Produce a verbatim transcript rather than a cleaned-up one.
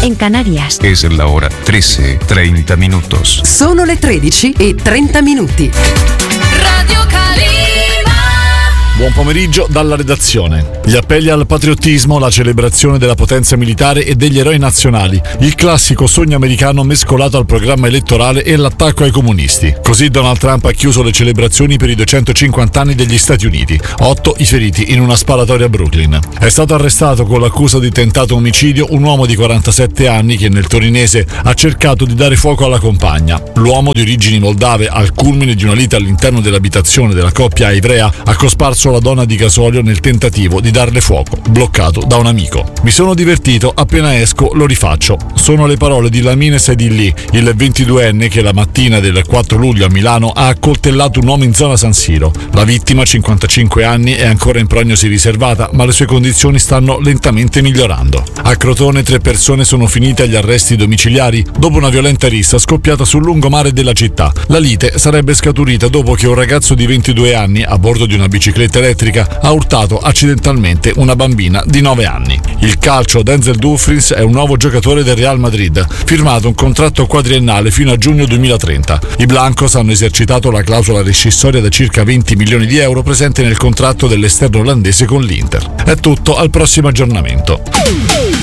en Canarias. Es la hora trece, treinta minutos. Sono le tredici e trenta minuti. Radio Calima. Buon pomeriggio dalla redazione. Gli appelli al patriottismo, la celebrazione della potenza militare e degli eroi nazionali, il classico sogno americano mescolato al programma elettorale e l'attacco ai comunisti. Così Donald Trump ha chiuso le celebrazioni per i duecentocinquanta anni degli Stati Uniti. Otto i feriti in una sparatoria a Brooklyn. È stato arrestato con l'accusa di tentato omicidio un uomo di quarantasette anni che nel torinese ha cercato di dare fuoco alla compagna. L'uomo di origini moldave, al culmine di una lite all'interno dell'abitazione della coppia evrea, ha cosparso la donna di gasolio nel tentativo di darle fuoco, bloccato da un amico. Mi sono divertito, appena esco lo rifaccio. Sono le parole di Lamine Saidilli, il ventiduenne che la mattina del quattro luglio a Milano ha accoltellato un uomo in zona San Siro. La vittima, cinquantacinque anni, è ancora in prognosi riservata, ma le sue condizioni stanno lentamente migliorando. A Crotone tre persone sono finite agli arresti domiciliari dopo una violenta rissa scoppiata sul lungomare della città. La lite sarebbe scaturita dopo che un ragazzo di ventidue anni, a bordo di una bicicletta elettrica, ha urtato accidentalmente una bambina di nove anni. Il calcio, Denzel Dumfries è un nuovo giocatore del Real Madrid, firmato un contratto quadriennale fino a giugno duemilatrenta. I Blancos hanno esercitato la clausola rescissoria da circa venti milioni di euro presente nel contratto dell'esterno olandese con l'Inter. È tutto, al prossimo aggiornamento.